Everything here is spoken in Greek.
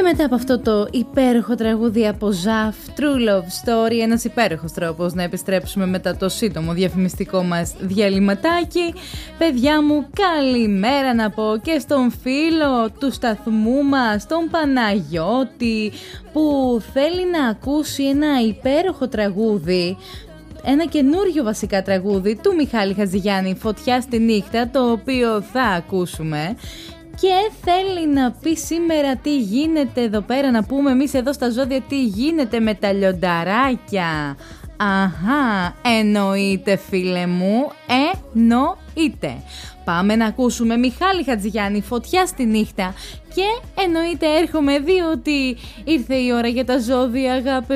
μετά από αυτό το υπέροχο τραγούδι από Ζαφ, True Love Story, ένας υπέροχος τρόπος να επιστρέψουμε μετά το σύντομο διαφημιστικό μας διαλυματάκι. Παιδιά μου, καλημέρα να πω και στον φίλο του σταθμού μας, τον Παναγιώτη, που θέλει να ακούσει ένα υπέροχο τραγούδι, ένα καινούριο βασικά τραγούδι του Μιχάλη Χατζηγιάννη, Φωτιά στη νύχτα, το οποίο θα ακούσουμε. Και θέλει να πει σήμερα τι γίνεται εδώ πέρα, να πούμε εμείς εδώ στα ζώδια τι γίνεται με τα λιονταράκια. Αχα, εννοείται φίλε μου, εννοείται. Πάμε να ακούσουμε Μιχάλη Χατζηγιάννη, Φωτιά στη νύχτα. Και εννοείται έρχομαι διότι ήρθε η ώρα για τα ζώδια, αγάπη.